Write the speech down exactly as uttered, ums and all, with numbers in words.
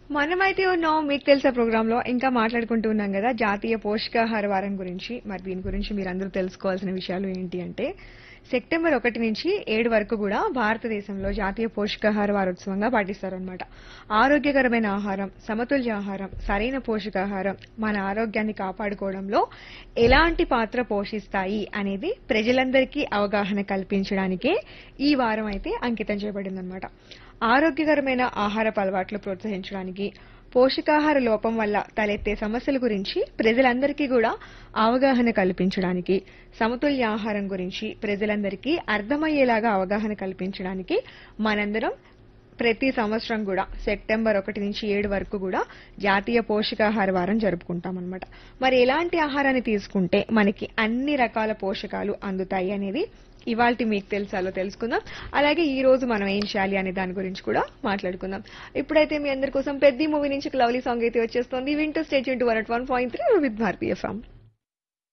మనమైతే ఉన్నాం మీకు తెలుసా ప్రోగ్రామ్ లో ఇంకా మాట్లాడుకుంటూ ఉన్నాం కదా జాతీయ పోషకాహార వారం గురించి. మరి దీని గురించి మీరందరూ తెలుసుకోవాల్సిన విషయాలు ఏంటి అంటే సెప్టెంబర్ ఒకటి నుంచి ఏడు వరకు కూడా భారతదేశంలో జాతీయ పోషకాహార వారోత్సవంగా పాటిస్తారనమాట. ఆరోగ్యకరమైన ఆహారం, సమతుల్య ఆహారం, సరైన పోషకాహారం మన ఆరోగ్యాన్ని కాపాడుకోవడంలో ఎలాంటి పాత్ర పోషిస్తాయి అనేది ప్రజలందరికీ అవగాహన కల్పించడానికే ఈ వారం అయితే అంకితం చేయబడిందనమాట. ఆరోగ్యకరమైన ఆహారపు అలవాట్లు ప్రోత్సహించడానికి, పోషకాహార లోపం వల్ల తలెత్తే సమస్యల గురించి ప్రజలందరికీ కూడా అవగాహన కల్పించడానికి, సమతుల్య ఆహారం గురించి ప్రజలందరికీ అర్థమయ్యేలాగా అవగాహన కల్పించడానికి మనందరం ప్రతి సంవత్సరం కూడా సెప్టెంబర్ ఒకటి నుంచి ఏడు వరకు కూడా జాతీయ పోషకాహార వారం జరుపుకుంటాం అనమాట. మరి ఎలాంటి ఆహారాన్ని తీసుకుంటే మనకి అన్ని రకాల పోషకాలు అందుతాయి అనేది ఇవాల్టి మీకు తెలుసాలో తెలుసుకుందాం. అలాగే ఈ రోజు మనం ఏం చేయాలి అనే దాని గురించి కూడా మాట్లాడుకుందాం. ఇప్పుడైతే మీ అందరి కోసం పెద్ద మూవీ నుంచి లవ్లీ సాంగ్ అయితే వచ్చేస్తుంది. వింటూ state to one point three with Bharatiya FM.